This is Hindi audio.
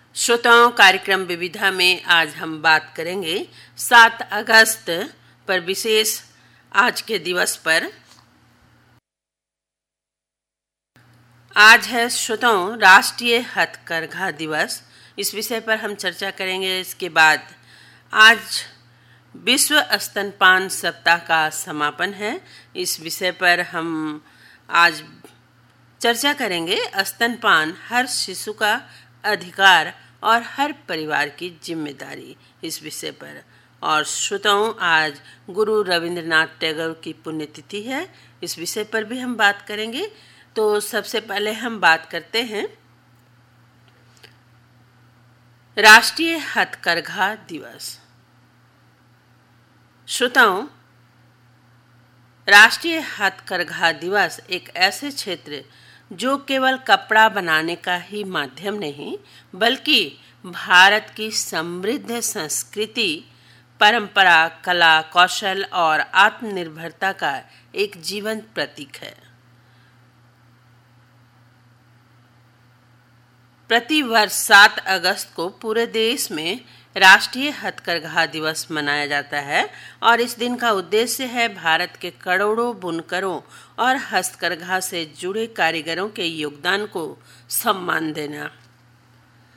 श्रोताओं, कार्यक्रम विविधा में आज हम बात करेंगे 7 अगस्त पर विशेष आज के दिवस पर। आज है श्रोताओं राष्ट्रीय हथकरघा दिवस। इस विषय पर हम चर्चा करेंगे। इसके बाद आज विश्व स्तनपान सप्ताह का समापन है। इस विषय पर हम आज चर्चा करेंगे। स्तनपान हर शिशु का अधिकार और हर परिवार की जिम्मेदारी, इस विषय पर। और श्रोताओं, आज गुरु रविंद्रनाथ टैगोर की पुण्यतिथि है। इस विषय पर भी हम बात करेंगे। तो सबसे पहले हम बात करते हैं राष्ट्रीय हथकरघा दिवस। श्रोताओं, राष्ट्रीय हथकरघा दिवस एक ऐसे क्षेत्र जो केवल कपड़ा बनाने का ही माध्यम नहीं, बल्कि भारत की समृद्ध संस्कृति, परंपरा, कला, कौशल और आत्मनिर्भरता का एक जीवंत प्रतीक है। प्रति वर्ष 7 अगस्त को पूरे देश में राष्ट्रीय हथकरघा दिवस मनाया जाता है और इस दिन का उद्देश्य है भारत के करोड़ों बुनकरों और हस्तकरघा से जुड़े कारीगरों के योगदान को सम्मान देना।